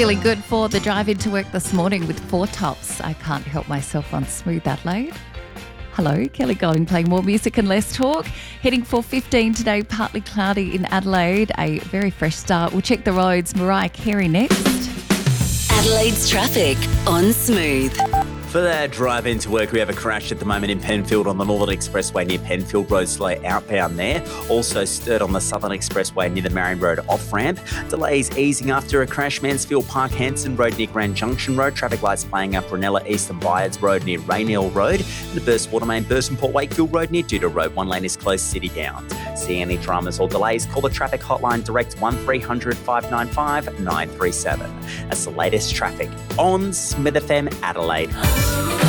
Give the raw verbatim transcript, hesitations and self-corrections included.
Feeling good for the drive into work this morning with Four Tops. I can't help myself on Smooth Adelaide. Hello, Kelly Golding playing more music and less talk. Heading for fifteen today, partly cloudy in Adelaide. A very fresh start. We'll check the roads. Mariah Carey next. Adelaide's traffic on Smooth. For the drive into work, we have a crash at the moment in Penfield on the Northern Expressway near Penfield Road, slow outbound there. Also stirred on the Southern Expressway near the Marion Road off-ramp. Delays easing after a crash, Mansfield Park, Hanson Road near Grand Junction Road. Traffic lights playing up Ranella Eastern Byards Road near Raynell Road. And the Burst Water Main, Burst and Port Wakefield Road near Duda Road. One lane is closed, City Down. See any dramas or delays, call the traffic hotline direct one three hundred, five nine five, nine three seven. That's the latest traffic on Smith F M Adelaide.